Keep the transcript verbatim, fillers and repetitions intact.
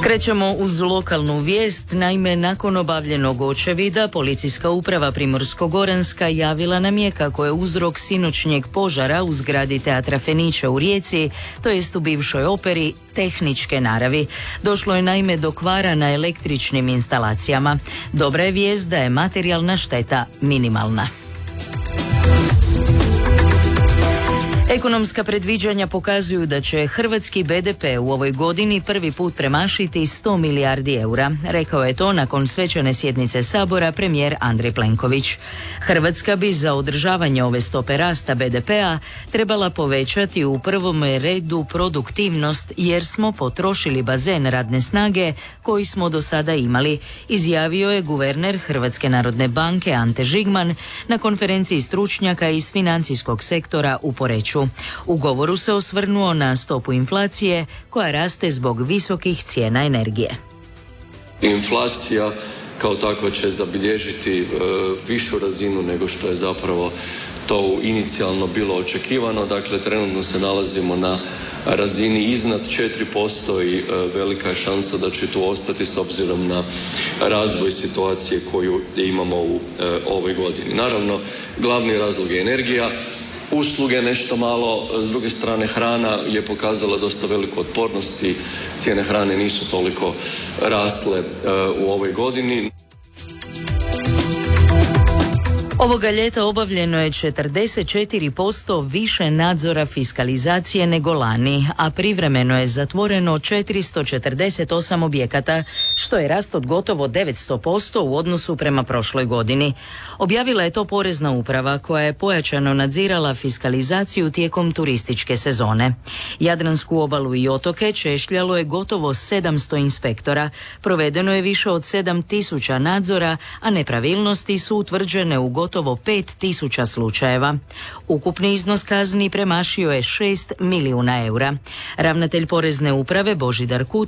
Krećemo uz lokalnu vijest. Naime, nakon obavljenog očevida, Policijska uprava Primorsko-goranska javila nam je kako je uzrok sinoćnjeg požara u zgradi Teatra Fenice u Rijeci, to jest u bivšoj operi, tehničke naravi. Došlo je naime do kvara na električnim instalacijama. Dobra je vijest da je materijalna šteta minimalna. Ekonomska predviđanja pokazuju da će hrvatski be de pe u ovoj godini prvi put premašiti sto milijardi eura. Rekao je to nakon svečane sjednice Sabora premijer Andrej Plenković. Hrvatska bi za održavanje ove stope rasta be de pea trebala povećati u prvom redu produktivnost jer smo potrošili bazen radne snage koji smo do sada imali, izjavio je guverner Hrvatske narodne banke Ante Žigman na konferenciji stručnjaka iz financijskog sektora u Poreču. U govoru se osvrnuo na stopu inflacije koja raste zbog visokih cijena energije. Inflacija kao takva će zabilježiti e, višu razinu nego što je zapravo to inicijalno bilo očekivano. Dakle, trenutno se nalazimo na razini iznad četiri posto i e, velika je šansa da će tu ostati s obzirom na razvoj situacije koju imamo u e, ovoj godini. Naravno, glavni razlog je energija. Usluge nešto malo, s druge strane hrana je pokazala dosta veliku otpornost i cijene hrane nisu toliko rasle uh, u ovoj godini. Ovoga ljeta obavljeno je četrdeset četiri posto više nadzora fiskalizacije nego lani, a privremeno je zatvoreno četiristo četrdeset osam objekata, što je rast od gotovo devetsto posto u odnosu prema prošloj godini. Objavila je to Porezna uprava koja je pojačano nadzirala fiskalizaciju tijekom turističke sezone. Jadransku obalu i otoke češljalo je gotovo sedamsto inspektora, provedeno je više od sedam tisuća nadzora, a nepravilnosti su utvrđene u gotovo gotovo pet tisuća slučajeva. Ukupni iznos kazni premašio je šest milijuna eura. Ravnatelj Porezne uprave Božidar Kut